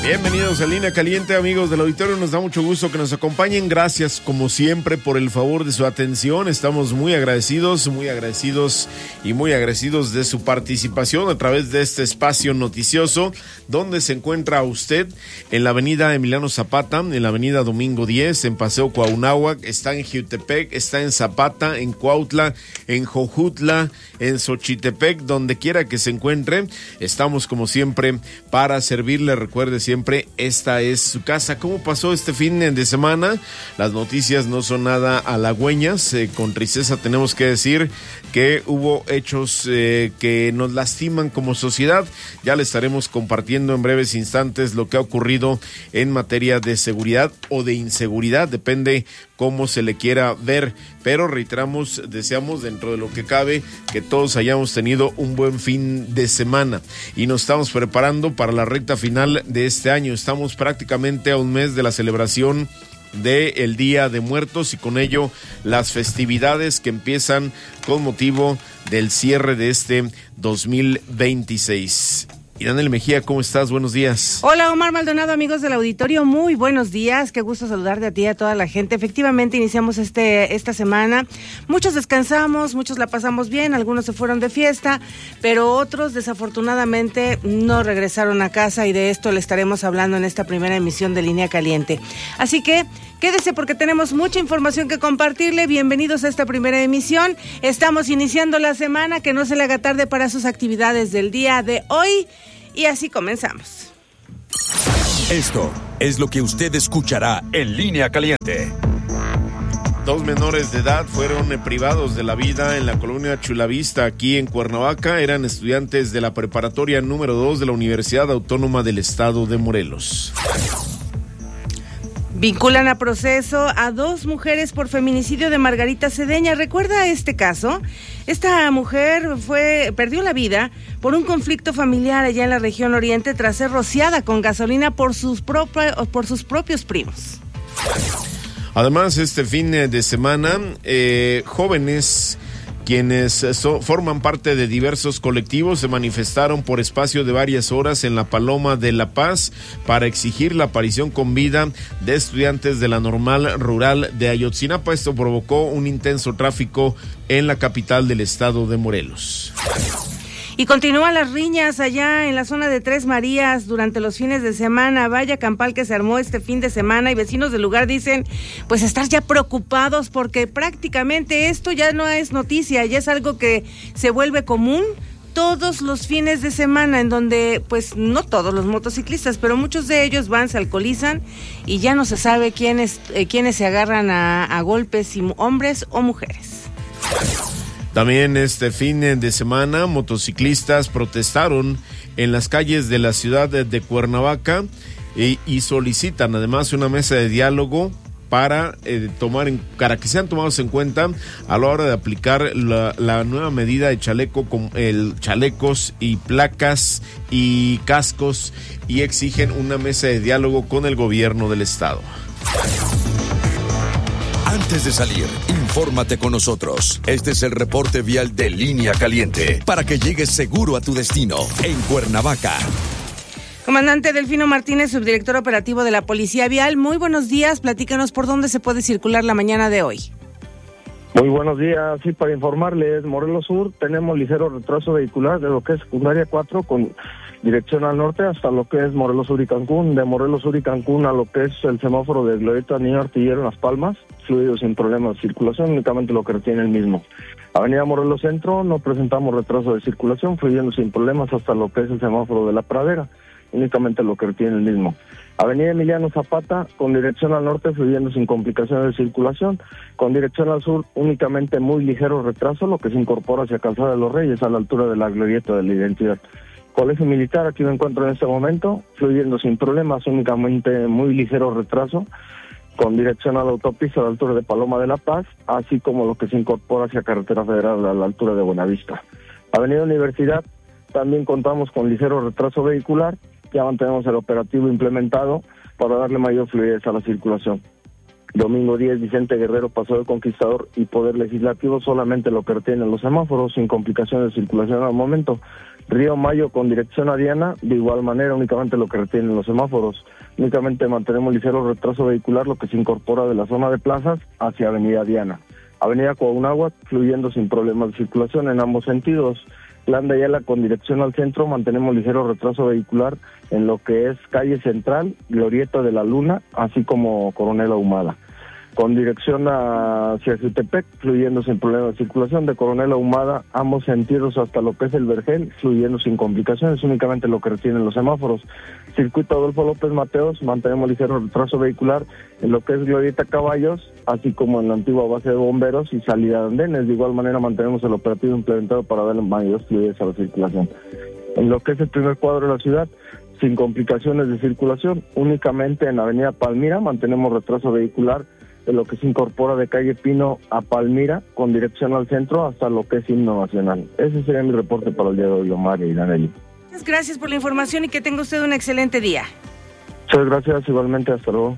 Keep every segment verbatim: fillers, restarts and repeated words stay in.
Bienvenidos a Línea Caliente, amigos del auditorio. Nos da mucho gusto que nos acompañen. Gracias, como siempre, por el favor de su atención. Estamos muy agradecidos, muy agradecidos y muy agradecidos de su participación a través de este espacio noticioso, donde se encuentra usted en la avenida Emiliano Zapata, en la avenida Domingo diez, en Paseo Cuauhnáhuac, está en Jiutepec, está en Zapata, en Cuautla, en Jojutla, en Xochitepec, donde quiera que se encuentre. Estamos, como siempre, para servirle. Recuerde siempre, Siempre, esta es su casa. ¿Cómo pasó este fin de semana? Las noticias no son nada halagüeñas. Eh, con tristeza tenemos que decir que hubo hechos eh, que nos lastiman como sociedad. Ya le estaremos compartiendo en breves instantes lo que ha ocurrido en materia de seguridad o de inseguridad, depende cómo se le quiera ver, pero reiteramos, deseamos dentro de lo que cabe que todos hayamos tenido un buen fin de semana y nos estamos preparando para la recta final de este año. Estamos prácticamente a un mes de la celebración del Día de Muertos y con ello las festividades que empiezan con motivo del cierre de este dos mil veintiséis. Y Daniel Mejía, ¿cómo estás? Buenos días. Hola, Omar Maldonado, amigos del auditorio, muy buenos días, qué gusto saludarte a ti y a toda la gente. Efectivamente, iniciamos este esta semana, muchos descansamos, muchos la pasamos bien, algunos se fueron de fiesta, pero otros desafortunadamente no regresaron a casa y de esto le estaremos hablando en esta primera emisión de Línea Caliente. Así que quédese porque tenemos mucha información que compartirle. Bienvenidos a esta primera emisión. Estamos iniciando la semana, que no se le haga tarde para sus actividades del día de hoy. Y así comenzamos. Esto es lo que usted escuchará en Línea Caliente. Dos menores de edad fueron privados de la vida en la colonia Chulavista, aquí en Cuernavaca. Eran estudiantes de la preparatoria número dos de la Universidad Autónoma del Estado de Morelos. Vinculan a proceso a dos mujeres por feminicidio de Margarita Cedeña. ¿Recuerda este caso? Esta mujer fue perdió la vida por un conflicto familiar allá en la región oriente tras ser rociada con gasolina por sus propios, por sus propios primos. Además, este fin de semana, eh, jóvenes quienes so, forman parte de diversos colectivos se manifestaron por espacio de varias horas en la Paloma de La Paz para exigir la aparición con vida de estudiantes de la Normal Rural de Ayotzinapa. Esto provocó un intenso tráfico en la capital del estado de Morelos. Y continúan las riñas allá en la zona de Tres Marías durante los fines de semana. Vaya campal que se armó este fin de semana y vecinos del lugar dicen pues estar ya preocupados porque prácticamente esto ya no es noticia, ya es algo que se vuelve común todos los fines de semana, en donde pues no todos los motociclistas, pero muchos de ellos van, se alcoholizan y ya no se sabe quiénes, eh, quiénes se agarran a, a golpes, si hombres o mujeres. También este fin de semana, motociclistas protestaron en las calles de la ciudad de Cuernavaca y, y solicitan además una mesa de diálogo para eh, tomar en, para que sean tomados en cuenta a la hora de aplicar la, la nueva medida de chaleco con el chalecos y placas y cascos, y exigen una mesa de diálogo con el gobierno del estado. Antes de salir, infórmate con nosotros. Este es el reporte vial de Línea Caliente para que llegues seguro a tu destino en Cuernavaca. Comandante Delfino Martínez, subdirector operativo de la Policía Vial, muy buenos días. Platícanos por dónde se puede circular la mañana de hoy. Muy buenos días. Sí, para informarles, Morelos Sur, tenemos ligero retraso vehicular de lo que es secundaria cuatro con dirección al norte hasta lo que es Morelos Sur y Cancún. De Morelos Sur y Cancún a lo que es el semáforo de Glorieta Niño Artillero en Las Palmas, fluido sin problemas de circulación, únicamente lo que retiene el mismo. Avenida Morelos Centro, no presentamos retraso de circulación, fluyendo sin problemas hasta lo que es el semáforo de La Pradera, únicamente lo que retiene el mismo. Avenida Emiliano Zapata, con dirección al norte, fluyendo sin complicaciones de circulación. Con dirección al sur, únicamente muy ligero retraso, lo que se incorpora hacia Calzada de los Reyes, a la altura de la Glorieta de la Identidad. Colegio Militar, aquí me encuentro en este momento, fluyendo sin problemas, únicamente muy ligero retraso, con dirección a la autopista a la altura de Paloma de la Paz, así como lo que se incorpora hacia Carretera Federal a la altura de Buenavista. Avenida Universidad, también contamos con ligero retraso vehicular, ya mantenemos el operativo implementado para darle mayor fluidez a la circulación. Domingo diez, Vicente Guerrero, Paso del Conquistador y Poder Legislativo, solamente lo que retienen los semáforos, sin complicaciones de circulación al momento. Río Mayo con dirección a Diana, de igual manera únicamente lo que retienen los semáforos. Únicamente mantenemos ligero retraso vehicular, lo que se incorpora de la zona de plazas hacia Avenida Diana. Avenida Cuauhnáhuac fluyendo sin problemas de circulación en ambos sentidos. Plan de Ayala con dirección al centro, mantenemos ligero retraso vehicular en lo que es calle Central, Glorieta de la Luna, así como Coronel Ahumada. Con dirección hacia Jutepec, fluyendo sin problema de circulación, de Coronel Ahumada, ambos sentidos hasta lo que es el Vergel, fluyendo sin complicaciones, únicamente lo que retienen los semáforos. Circuito Adolfo López Mateos, mantenemos ligero retraso vehicular en lo que es Glorieta Caballos, así como en la antigua base de bomberos y salida de andenes. De igual manera mantenemos el operativo implementado para dar mayor fluidez a la circulación. En lo que es el primer cuadro de la ciudad, sin complicaciones de circulación, únicamente en Avenida Palmira mantenemos retraso vehicular de lo que se incorpora de calle Pino a Palmira con dirección al centro hasta lo que es Himno Nacional. Ese sería mi reporte para el día de hoy, Omar y Danelli. Muchas gracias por la información y que tenga usted un excelente día. Muchas gracias, igualmente, hasta luego.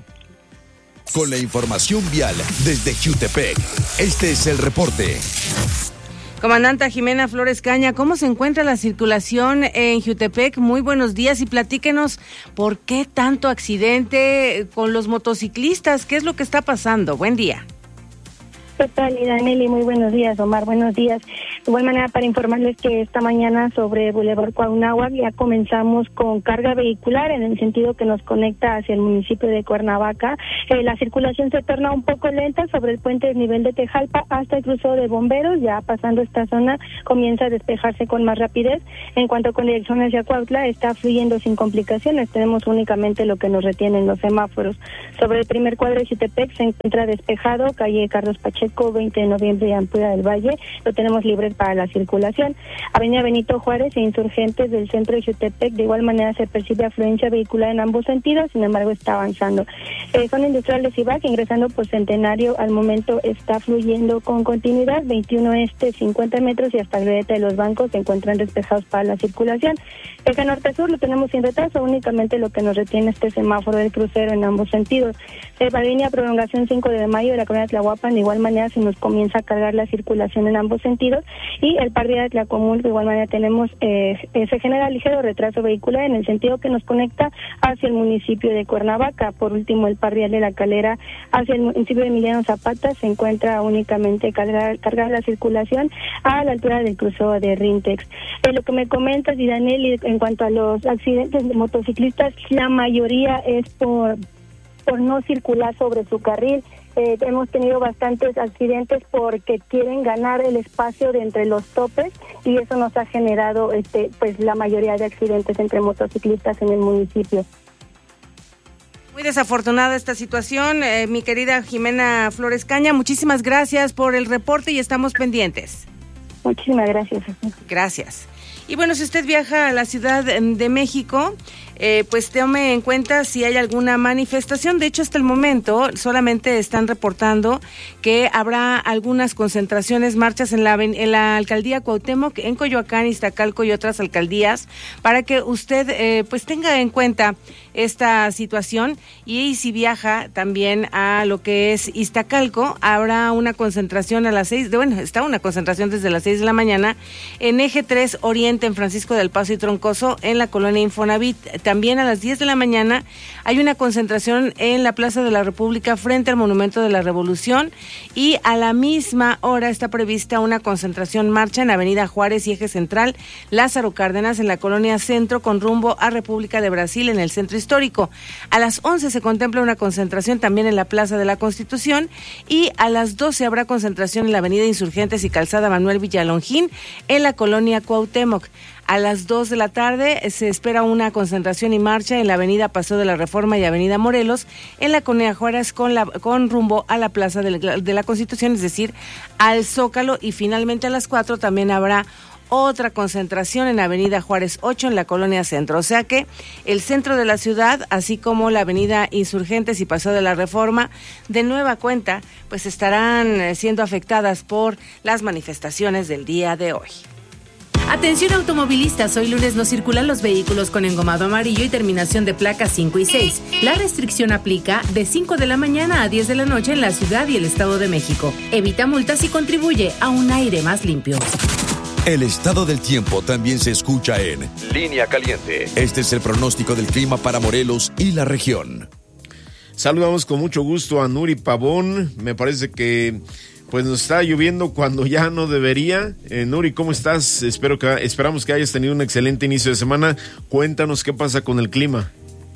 Con la información vial desde Jutepec, este es el reporte. Comandanta Jimena Flores Caña, ¿cómo se encuentra la circulación en Jutepec? Muy buenos días y platíquenos por qué tanto accidente con los motociclistas, ¿qué es lo que está pasando? Buen día. ¿Qué tal, Danelli? Muy buenos días, Omar, buenos días. De igual manera, para informarles que esta mañana sobre Boulevard Cuauhnáhuac ya comenzamos con carga vehicular en el sentido que nos conecta hacia el municipio de Cuernavaca. Eh, la circulación se torna un poco lenta sobre el puente del nivel de Tejalpa hasta el crucero de bomberos. Ya pasando esta zona comienza a despejarse con más rapidez. En cuanto con dirección hacia Cuautla, está fluyendo sin complicaciones. Tenemos únicamente lo que nos retienen los semáforos. Sobre el primer cuadro de Jutepec se encuentra despejado, calle Carlos Pacheco, veinte de noviembre y Ampudia del Valle. Lo tenemos libre para la circulación. Avenida Benito Juárez e Insurgentes del centro de Jutepec, de igual manera se percibe afluencia vehicular en ambos sentidos, sin embargo está avanzando. Eh, zona industrial de Cibac, ingresando por Centenario, al momento está fluyendo con continuidad, veintiuno este, cincuenta metros y hasta Glorieta de los Bancos se encuentran despejados para la circulación. Eje norte-sur lo tenemos sin retraso, únicamente lo que nos retiene este semáforo del crucero en ambos sentidos. Eh, para línea prolongación cinco de mayo de la colonia Tlahuapan, de igual manera se nos comienza a cargar la circulación en ambos sentidos. Y el par de Tlacomul, de igual manera tenemos, eh, eh, se genera ligero retraso vehicular en el sentido que nos conecta hacia el municipio de Cuernavaca. Por último, el par de La Calera hacia el municipio de Emiliano Zapata se encuentra únicamente cargada, cargada la circulación a la altura del crucero de Rintex. Eh, lo que me comentas, Danelli, en cuanto a los accidentes de motociclistas, la mayoría es por, por no circular sobre su carril. Eh, hemos tenido bastantes accidentes porque quieren ganar el espacio de entre los topes y eso nos ha generado este pues la mayoría de accidentes entre motociclistas en el municipio. Muy desafortunada esta situación, eh, mi querida Jimena Flores Caña, muchísimas gracias por el reporte y estamos pendientes. Muchísimas gracias. Gracias. Y bueno, si usted viaja a la Ciudad de México, eh, pues tome en cuenta si hay alguna manifestación. De hecho, hasta el momento solamente están reportando que habrá algunas concentraciones, marchas en la, en la alcaldía Cuauhtémoc, en Coyoacán, Iztacalco y otras alcaldías, para que usted eh, pues tenga en cuenta esta situación. Y si viaja también a lo que es Iztacalco, habrá una concentración a las seis, de, bueno, está una concentración desde las seis de la mañana en Eje tres Oriente, en Francisco del Paso y Troncoso, en la colonia Infonavit. También a las diez de la mañana hay una concentración en la Plaza de la República frente al Monumento de la Revolución, y a la misma hora está prevista una concentración marcha en Avenida Juárez y Eje Central, Lázaro Cárdenas, en la colonia Centro, con rumbo a República de Brasil, en el Centro Histórico. A las once se contempla una concentración también en la Plaza de la Constitución, y a las doce habrá concentración en la Avenida Insurgentes y Calzada Manuel Villalongín, en la colonia Cuauhtémoc. A las dos de la tarde se espera una concentración y marcha en la Avenida Paseo de la Reforma y Avenida Morelos, en la colonia Juárez, con, la, con rumbo a la Plaza de la, de la Constitución, es decir, al Zócalo. Y finalmente a las cuatro también habrá otra concentración en Avenida Juárez ocho, en la colonia Centro. O sea que el centro de la ciudad, así como la Avenida Insurgentes y Paseo de la Reforma, de nueva cuenta, pues estarán siendo afectadas por las manifestaciones del día de hoy. Atención automovilistas, hoy lunes no circulan los vehículos con engomado amarillo y terminación de placas cinco y seis. La restricción aplica de cinco de la mañana a diez de la noche en la ciudad y el Estado de México. Evita multas y contribuye a un aire más limpio. El estado del tiempo también se escucha en Línea Caliente. Este es el pronóstico del clima para Morelos y la región. Saludamos con mucho gusto a Nuri Pavón. Me parece que pues nos está lloviendo cuando ya no debería. Eh, Nuri, ¿cómo estás? Espero que, esperamos que hayas tenido un excelente inicio de semana. Cuéntanos qué pasa con el clima.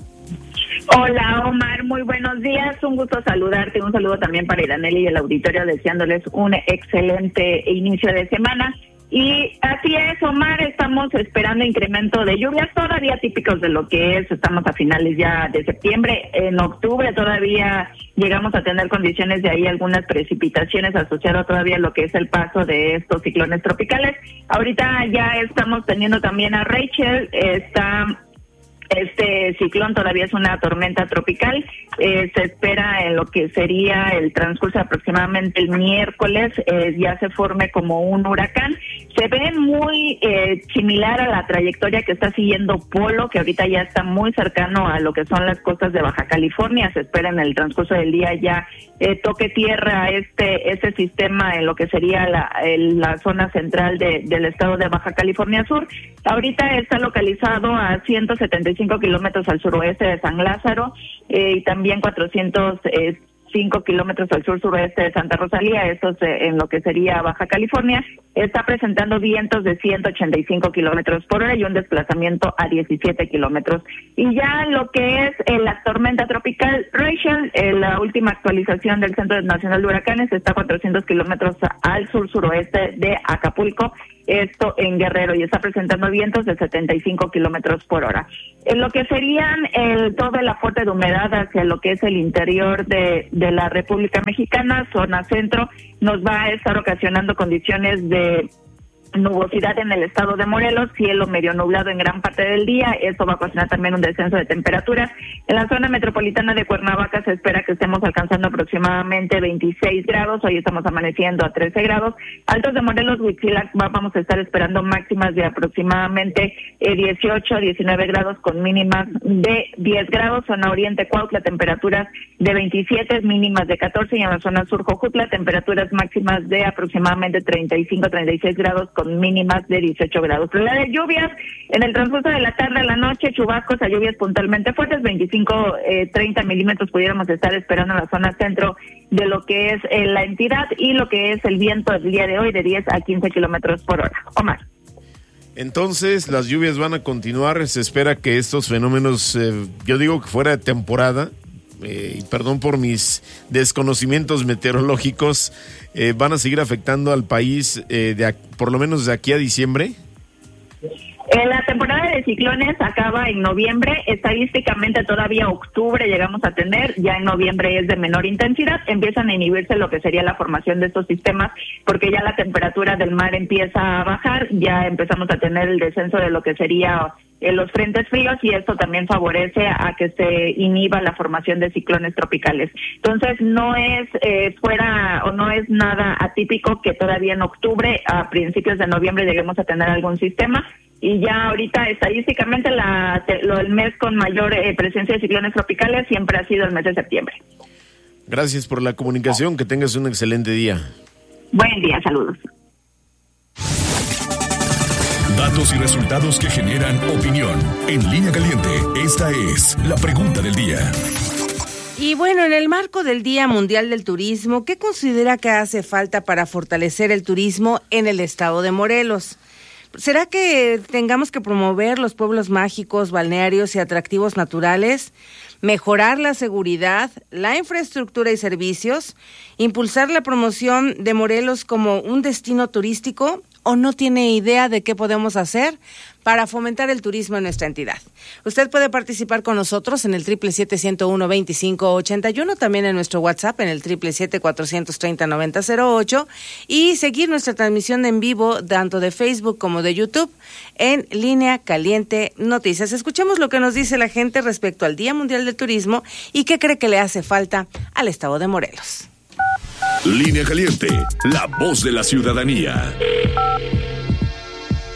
Hola Omar, muy buenos días, un gusto saludarte, un saludo también para Iraneli y el auditorio, deseándoles un excelente inicio de semana. Y así es, Omar, estamos esperando incremento de lluvias todavía típicos de lo que es, estamos a finales ya de septiembre, en octubre todavía llegamos a tener condiciones de ahí, algunas precipitaciones asociadas todavía a lo que es el paso de estos ciclones tropicales. Ahorita ya estamos teniendo también a Rachel, está... Este ciclón todavía es una tormenta tropical, eh, se espera en lo que sería el transcurso de aproximadamente el miércoles, eh, ya se forme como un huracán. Se ve muy eh, similar a la trayectoria que está siguiendo Polo, que ahorita ya está muy cercano a lo que son las costas de Baja California. Se espera en el transcurso del día ya eh, toque tierra este este sistema en lo que sería la, el, la zona central de, del estado de Baja California Sur. Ahorita está localizado a ciento setenta y cinco kilómetros al suroeste de San Lázaro eh, y también cuatrocientos cinco kilómetros al sur-suroeste de Santa Rosalía, esto es en lo que sería Baja California. Está presentando vientos de ciento ochenta y cinco kilómetros por hora y un desplazamiento a diecisiete kilómetros. Y ya lo que es eh, la tormenta tropical Rachel, eh, la última actualización del Centro Nacional de Huracanes, está a cuatrocientos kilómetros al sur-suroeste de Acapulco, esto en Guerrero, y está presentando vientos de setenta y cinco kilómetros por hora. En lo que serían el, todo el aporte de humedad hacia lo que es el interior de, de la República Mexicana, zona centro, nos va a estar ocasionando condiciones de nubosidad en el estado de Morelos, cielo medio nublado en gran parte del día, esto va a ocasionar también un descenso de temperaturas. En la zona metropolitana de Cuernavaca se espera que estemos alcanzando aproximadamente veintiséis grados, hoy estamos amaneciendo a trece grados. Altos de Morelos, Huitzilac, vamos a estar esperando máximas de aproximadamente eh, dieciocho a diecinueve grados con mínimas de diez grados. Zona oriente Cuautla, temperaturas de veintisiete, mínimas de catorce, y en la zona sur Jojutla, temperaturas máximas de aproximadamente treinta y cinco a treinta y seis grados con mínimas de dieciocho grados. La de lluvias, en el transcurso de la tarde a la noche, chubascos a lluvias puntualmente fuertes, veinticinco, treinta milímetros pudiéramos estar esperando en la zona centro de lo que es eh, la entidad, y lo que es el viento del día de hoy de diez a quince kilómetros por hora. Omar. Entonces, las lluvias van a continuar, se espera que estos fenómenos, eh, yo digo que fuera de temporada, Eh, y perdón por mis desconocimientos meteorológicos, eh, van a seguir afectando al país eh, de, por lo menos de aquí a diciembre. Eh, la temporada de ciclones acaba en noviembre, estadísticamente todavía octubre llegamos a tener, ya en noviembre es de menor intensidad, empiezan a inhibirse lo que sería la formación de estos sistemas, porque ya la temperatura del mar empieza a bajar, ya empezamos a tener el descenso de lo que sería eh, los frentes fríos, y esto también favorece a que se inhiba la formación de ciclones tropicales. Entonces no es eh, fuera o no es nada atípico que todavía en octubre, a principios de noviembre, lleguemos a tener algún sistema. Y ya ahorita estadísticamente la, lo, el mes con mayor eh, presencia de ciclones tropicales siempre ha sido el mes de septiembre. Gracias por la comunicación, que tengas un excelente día. Buen día, saludos. Datos y resultados que generan opinión. En Línea Caliente, esta es la pregunta del día. Y bueno, en el marco del Día Mundial del Turismo, ¿qué considera que hace falta para fortalecer el turismo en el estado de Morelos? ¿Será que tengamos que promover los pueblos mágicos, balnearios y atractivos naturales, mejorar la seguridad, la infraestructura y servicios, impulsar la promoción de Morelos como un destino turístico, o no tiene idea de qué podemos hacer para fomentar el turismo en nuestra entidad? Usted puede participar con nosotros en el triple siete, ciento uno, veinticinco ochenta y uno, también en nuestro WhatsApp en el triple siete, cuatrocientos treinta, noventa cero ocho, y seguir nuestra transmisión en vivo tanto de Facebook como de YouTube en Línea Caliente Noticias. Escuchemos lo que nos dice la gente respecto al Día Mundial del Turismo y qué cree que le hace falta al estado de Morelos. Línea Caliente, la voz de la ciudadanía.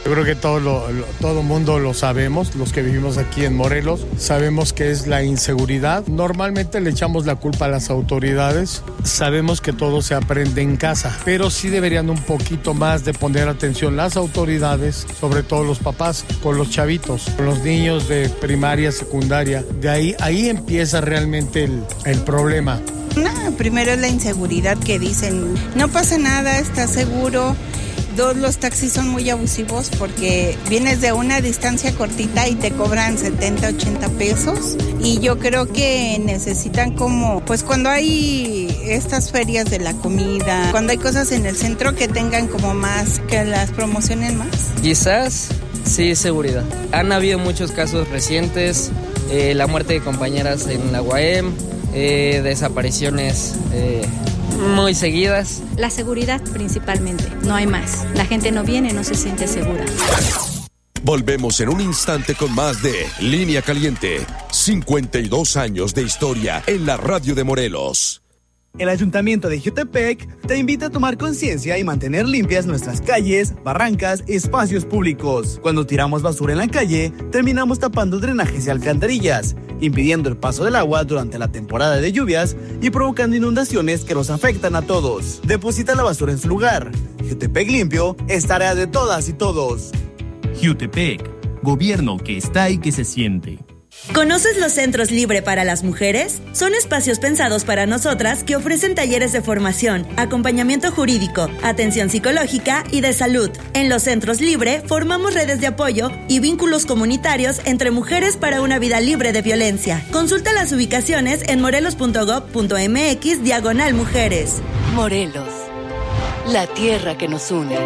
Yo creo que todo lo, lo, todo mundo lo sabemos, los que vivimos aquí en Morelos, sabemos que es la inseguridad. Normalmente le echamos la culpa a las autoridades, sabemos que todo se aprende en casa, pero sí deberían un poquito más de poner atención las autoridades, sobre todo los papás, con los chavitos, con los niños de primaria, secundaria. De ahí, ahí empieza realmente el, el problema. No, primero es la inseguridad que dicen, no pasa nada, está seguro. Dos, los taxis son muy abusivos porque vienes de una distancia cortita y te cobran setenta, ochenta pesos. Y yo creo que necesitan como, pues cuando hay estas ferias de la comida, cuando hay cosas en el centro que tengan como más, que las promocionen más. Quizás sí, seguridad. Han habido muchos casos recientes, eh, la muerte de compañeras en la U A M, eh, desapariciones eh, muy seguidas. La seguridad principalmente, no hay más. La gente no viene, no se siente segura. Volvemos en un instante con más de Línea Caliente. cincuenta y dos años de historia en la radio de Morelos. El Ayuntamiento de Jiutepec te invita a tomar conciencia y mantener limpias nuestras calles, barrancas y espacios públicos. Cuando tiramos basura en la calle, terminamos tapando drenajes y alcantarillas, impidiendo el paso del agua durante la temporada de lluvias y provocando inundaciones que nos afectan a todos. Deposita la basura en su lugar. Jiutepec limpio es tarea de todas y todos. Jiutepec, gobierno que está y que se siente. ¿Conoces los Centros Libre para las Mujeres? Son espacios pensados para nosotras que ofrecen talleres de formación, acompañamiento jurídico, atención psicológica y de salud. En los Centros Libre formamos redes de apoyo y vínculos comunitarios entre mujeres para una vida libre de violencia. Consulta las ubicaciones en morelos punto gob punto mx diagonal mujeres. Morelos, la tierra que nos une.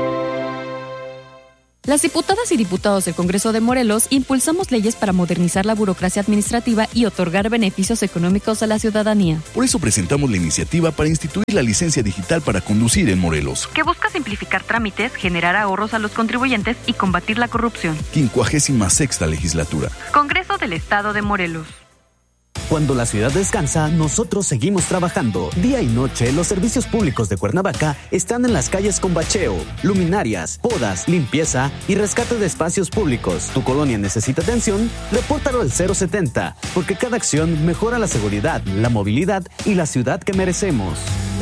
Las diputadas y diputados del Congreso de Morelos impulsamos leyes para modernizar la burocracia administrativa y otorgar beneficios económicos a la ciudadanía. Por eso presentamos la iniciativa para instituir la licencia digital para conducir en Morelos, que busca simplificar trámites, generar ahorros a los contribuyentes y combatir la corrupción. quincuagésima sexta legislatura. Congreso del Estado de Morelos. Cuando la ciudad descansa, nosotros seguimos trabajando. Día y noche, los servicios públicos de Cuernavaca están en las calles con bacheo, luminarias, podas, limpieza y rescate de espacios públicos. ¿Tu colonia necesita atención? Repórtalo al cero setenta, porque cada acción mejora la seguridad, la movilidad y la ciudad que merecemos.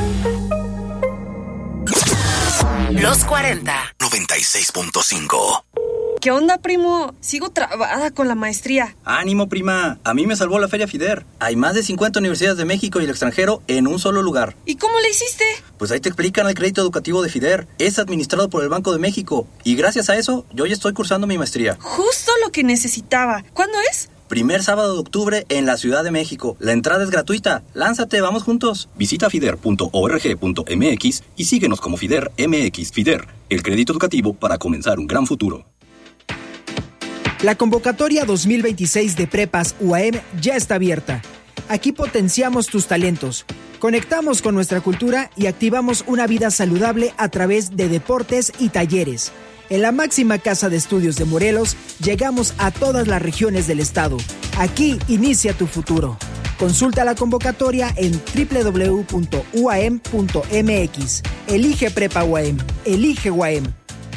Los cuarenta. noventa y seis punto cinco. ¿Qué onda, primo? Sigo trabada con la maestría. Ánimo, prima. A mí me salvó la Feria FIDER. Hay más de cincuenta universidades de México y el extranjero en un solo lugar. ¿Y cómo le hiciste? Pues ahí te explican el crédito educativo de FIDER. Es administrado por el Banco de México. Y gracias a eso, yo ya estoy cursando mi maestría. Justo lo que necesitaba. ¿Cuándo es? Primer sábado de octubre en la Ciudad de México. La entrada es gratuita. Lánzate, vamos juntos. Visita fider punto org punto mx y síguenos como FIDER M X. FIDER, el crédito educativo para comenzar un gran futuro. La convocatoria dos mil veintiséis de Prepas U A M ya está abierta. Aquí potenciamos tus talentos, conectamos con nuestra cultura y activamos una vida saludable a través de deportes y talleres. En la máxima casa de estudios de Morelos, llegamos a todas las regiones del estado. Aquí inicia tu futuro. Consulta la convocatoria en doble u doble u doble u punto u a m punto m x. Elige Prepa U A M. Elige U A M.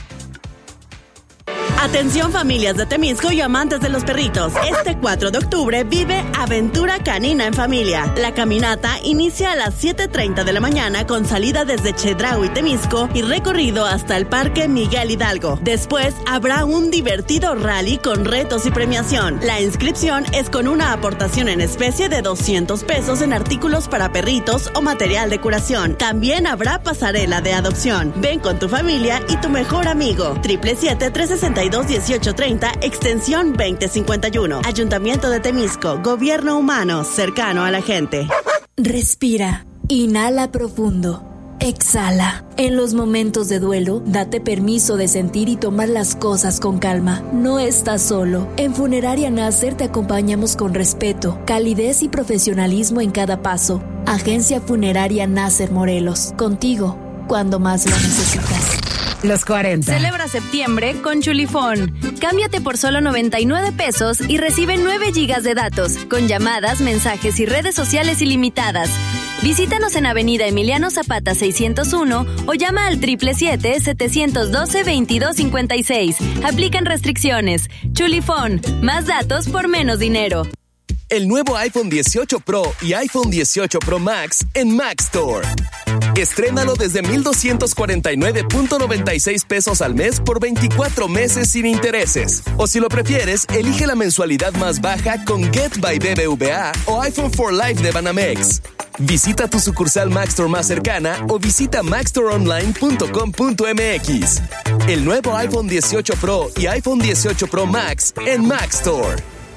Atención familias de Temisco y amantes de los perritos. Este cuatro de octubre vive Aventura Canina en Familia. La caminata inicia a las siete treinta de la mañana con salida desde Chedraui, Temisco y recorrido hasta el Parque Miguel Hidalgo. Después habrá un divertido rally con retos y premiación. La inscripción es con una aportación en especie de doscientos pesos en artículos para perritos o material de curación. También habrá pasarela de adopción. Ven con tu familia y tu mejor amigo. siete siete siete, tres seis dos, uno ocho tres cero, extensión veinte cincuenta y uno. Ayuntamiento de Temisco, gobierno humano, cercano a la gente. Respira, inhala profundo, exhala. En los momentos de duelo, date permiso de sentir y tomar las cosas con calma. No estás solo. En Funeraria Nasser te acompañamos con respeto, calidez y profesionalismo en cada paso. Agencia Funeraria Nasser Morelos, contigo cuando más lo necesitas. Los cuarenta. Celebra septiembre con Chulifón. Cámbiate por solo noventa y nueve pesos y recibe nueve gigas de datos, con llamadas, mensajes y redes sociales ilimitadas. Visítanos en Avenida Emiliano Zapata seiscientos uno o llama al siete siete siete, siete uno dos, veintidós cincuenta y seis. Aplican restricciones. Chulifón, más datos por menos dinero. El nuevo iPhone dieciocho Pro y iPhone dieciocho Pro Max en Mac Store. Estrénalo desde mil doscientos cuarenta y nueve punto noventa y seis pesos al mes por veinticuatro meses sin intereses. O si lo prefieres, elige la mensualidad más baja con Get by B B V A o iPhone for Life de Banamex. Visita tu sucursal Mac Store más cercana o visita mac store online punto com punto m x. El nuevo iPhone dieciocho Pro y iPhone dieciocho Pro Max en Mac Store.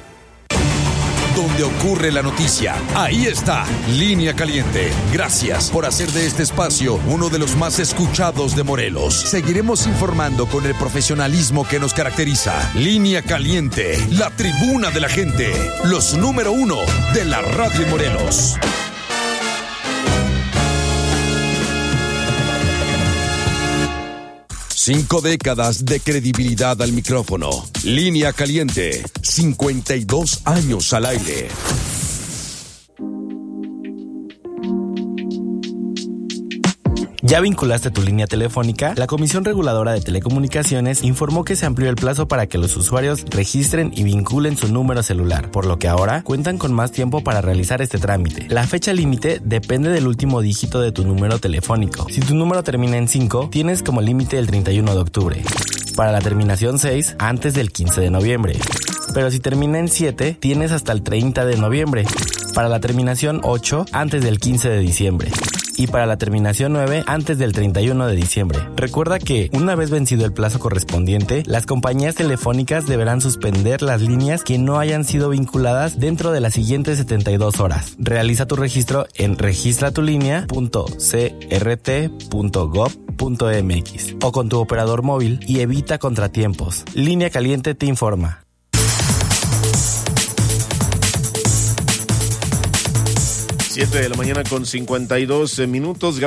Donde ocurre la noticia, ahí está, Línea Caliente. Gracias por hacer de este espacio uno de los más escuchados de Morelos. Seguiremos informando con el profesionalismo que nos caracteriza. Línea Caliente, la tribuna de la gente, los número uno de la radio en Morelos. Cinco décadas de credibilidad al micrófono. Línea Caliente, cincuenta y dos años al aire. ¿Ya vinculaste tu línea telefónica? La Comisión Reguladora de Telecomunicaciones informó que se amplió el plazo para que los usuarios registren y vinculen su número celular, por lo que ahora cuentan con más tiempo para realizar este trámite. La fecha límite depende del último dígito de tu número telefónico. Si tu número termina en cinco, tienes como límite el treinta y uno de octubre. Para la terminación seis, antes del quince de noviembre. Pero si termina en siete, tienes hasta el treinta de noviembre. Para la terminación ocho, antes del quince de diciembre. Y para la terminación nueve, antes del treinta y uno de diciembre. Recuerda que, una vez vencido el plazo correspondiente, las compañías telefónicas deberán suspender las líneas que no hayan sido vinculadas dentro de las siguientes setenta y dos horas. Realiza tu registro en registratulinea punto c r t punto gov punto m x o con tu operador móvil y evita contratiempos. Línea Caliente te informa. siete de la mañana con cincuenta y dos minutos.